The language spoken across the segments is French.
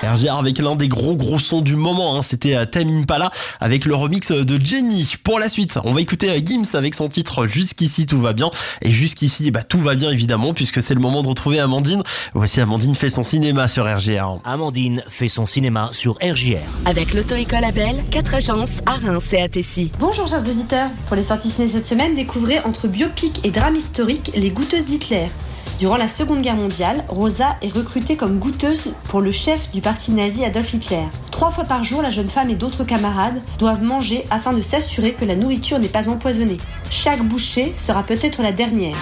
RGR avec l'un des gros sons du moment, c'était Tame Impala avec le remix de Jenny. Pour la suite, on va écouter Gims avec son titre Jusqu'ici tout va bien. Et jusqu'ici, tout va bien évidemment, puisque c'est le moment de retrouver Amandine. Voici Amandine fait son cinéma sur RGR. Amandine fait son cinéma sur RJR. Avec l'auto-école Abel, 4 agences à Reims et à Tessy. Bonjour chers auditeurs. Pour les sorties ciné cette semaine, découvrez entre biopic et drame historique Les Goûteuses d'Hitler. Durant la Seconde Guerre mondiale, Rosa est recrutée comme goûteuse pour le chef du parti nazi Adolf Hitler. 3 fois par jour, la jeune femme et d'autres camarades doivent manger afin de s'assurer que la nourriture n'est pas empoisonnée. Chaque bouchée sera peut-être la dernière.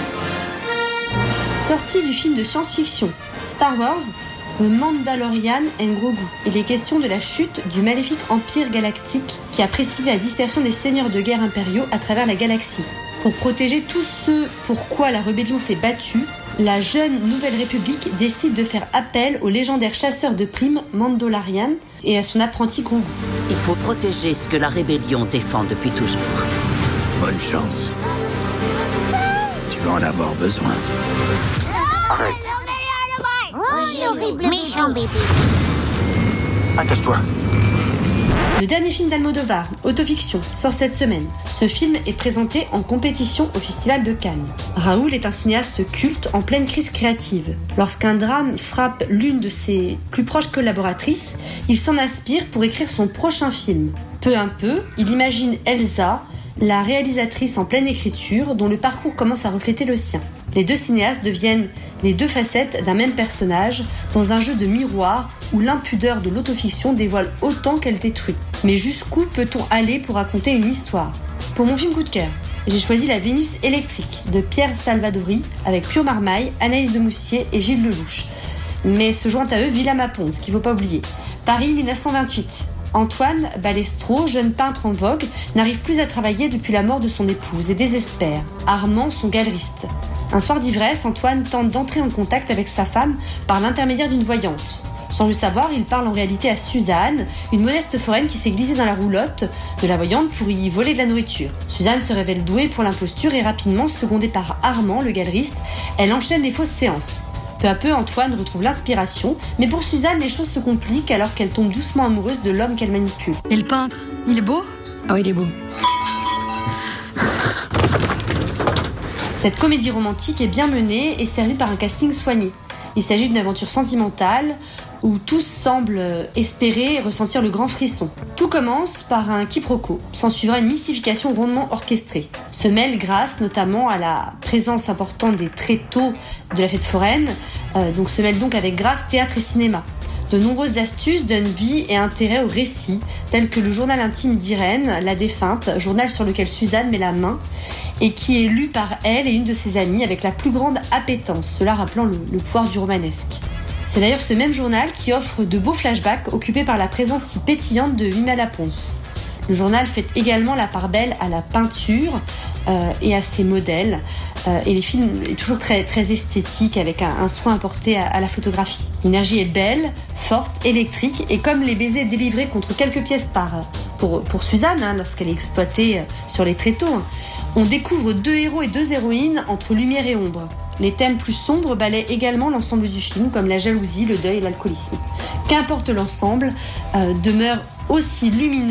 Sortie du film de science-fiction Star Wars, The Mandalorian and Grogu. Il est question de la chute du maléfique empire galactique qui a précipité la dispersion des seigneurs de guerre impériaux à travers la galaxie. Pour protéger tous ceux pourquoi la rébellion s'est battue, la jeune Nouvelle République décide de faire appel au légendaire chasseur de primes Mandalorian et à son apprenti Grogu. Il faut protéger ce que la rébellion défend depuis toujours. Bonne chance. Tu vas en avoir besoin. Arrête. Oh, l'horrible méchant bébé. Attache-toi. Le dernier film d'Almodovar, Autofiction, sort cette semaine. Ce film est présenté en compétition au Festival de Cannes. Raoul est un cinéaste culte en pleine crise créative. Lorsqu'un drame frappe l'une de ses plus proches collaboratrices, il s'en inspire pour écrire son prochain film. Peu à peu, il imagine Elsa, la réalisatrice en pleine écriture, dont le parcours commence à refléter le sien. Les deux cinéastes deviennent les deux facettes d'un même personnage dans un jeu de miroir où l'impudeur de l'autofiction dévoile autant qu'elle détruit. Mais jusqu'où peut-on aller pour raconter une histoire ? Pour mon film coup de cœur, j'ai choisi La Vénus électrique de Pierre Salvadori avec Pio Marmaille, Anaïs de Moustier et Gilles Lelouch. Mais se joint à eux Villa Mapon, ce qu'il ne faut pas oublier. Paris 1928. Antoine Balestro, jeune peintre en vogue, n'arrive plus à travailler depuis la mort de son épouse et désespère. Armand, son galeriste. Un soir d'ivresse, Antoine tente d'entrer en contact avec sa femme par l'intermédiaire d'une voyante. Sans le savoir, il parle en réalité à Suzanne, une modeste foraine qui s'est glissée dans la roulotte de la voyante pour y voler de la nourriture. Suzanne se révèle douée pour l'imposture et rapidement, secondée par Armand, le galeriste, elle enchaîne les fausses séances. Peu à peu, Antoine retrouve l'inspiration, mais pour Suzanne, les choses se compliquent alors qu'elle tombe doucement amoureuse de l'homme qu'elle manipule. Et le peintre, il est beau ? Oh, il est beau. Cette comédie romantique est bien menée et servie par un casting soigné. Il s'agit d'une aventure sentimentale où tous semblent espérer ressentir le grand frisson. Tout commence par un quiproquo, s'en suivra une mystification rondement orchestrée. Se mêle grâce notamment à la présence importante des tréteaux de la fête foraine, se mêle donc avec grâce théâtre et cinéma. De nombreuses astuces donnent vie et intérêt au récit, tels que le journal intime d'Irène, la défunte, journal sur lequel Suzanne met la main, et qui est lu par elle et une de ses amies avec la plus grande appétence, cela rappelant le pouvoir du romanesque. C'est d'ailleurs ce même journal qui offre de beaux flashbacks occupés par la présence si pétillante de Vimala Pons. Le journal fait également la part belle à la peinture et à ses modèles. Et les films est toujours très, très esthétique avec un soin apporté à la photographie. L'énergie est belle, forte, électrique et comme les baisers délivrés contre quelques pièces pour Suzanne, lorsqu'elle est exploitée sur les tréteaux, on découvre 2 héros et 2 héroïnes entre lumière et ombre. Les thèmes plus sombres balaient également l'ensemble du film, comme la jalousie, le deuil et l'alcoolisme. Qu'importe l'ensemble, demeure aussi lumineux